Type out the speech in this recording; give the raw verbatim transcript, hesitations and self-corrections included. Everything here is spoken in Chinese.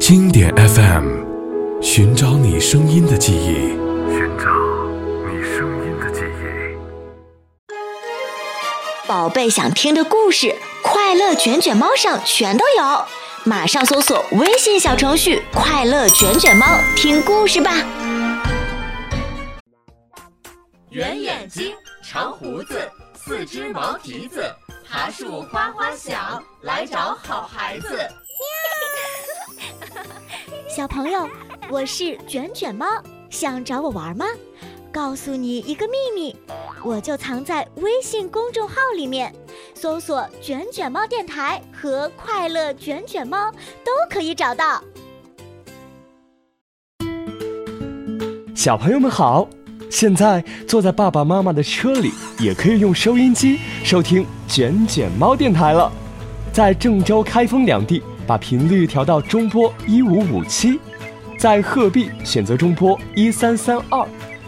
经典 F M， 寻找你声音的记忆，寻找你声音的记忆。 宝贝想听的故事，快乐卷卷猫上全都有，马上搜索微信小程序快乐卷卷猫听故事吧。 圆眼睛，长胡子，四只毛蹄子，爬树哗哗响，来找好孩子。 小朋友，我是卷卷猫，想找我玩吗？告诉你一个秘密，我就藏在微信公众号里面，搜索卷卷猫电台和快乐卷卷猫都可以找到。 小朋友们好，现在坐在爸爸妈妈的车里，也可以用收音机收听卷卷猫电台了。在郑州、开封两地把频率调到中波一五五七，在鹤壁选择中波一三三二，